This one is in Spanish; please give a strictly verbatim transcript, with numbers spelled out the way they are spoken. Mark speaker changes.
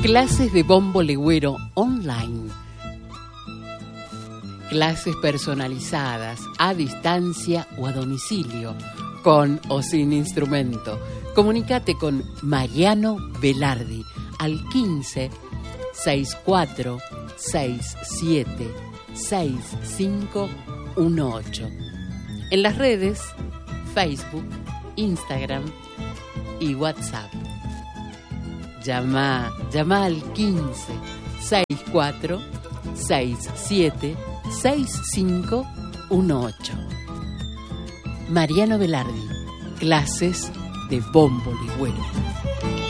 Speaker 1: Clases de bombo legüero online. Clases personalizadas, a distancia o a domicilio, con o sin instrumento. Comunícate con Mariano Velardi al quince, sesenta y cuatro, sesenta y siete, sesenta y cinco dieciocho. En las redes, Facebook, Instagram y WhatsApp. Llama, llama al quince, sesenta y cuatro, sesenta y siete, sesenta y cinco dieciocho. Mariano Velardi, clases de bombo legüero.